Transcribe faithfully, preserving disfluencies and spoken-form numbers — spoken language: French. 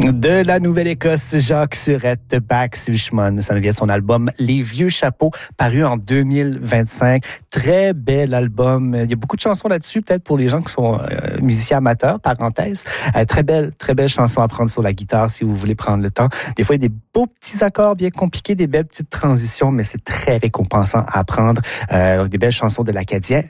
De la Nouvelle-Écosse, Jacques Surette, Back Sushman. Ça vient de son album Les Vieux Chapeaux, paru en deux mille vingt-cinq. Très bel album. Il y a beaucoup de chansons là-dessus, peut-être pour les gens qui sont euh, musiciens amateurs, parenthèse. Euh, très belle, très belle chanson à prendre sur la guitare si vous voulez prendre le temps. Des fois, il y a des beaux petits accords bien compliqués, des belles petites transitions, mais c'est très récompensant à apprendre. Euh, des belles chansons de l'Acadien.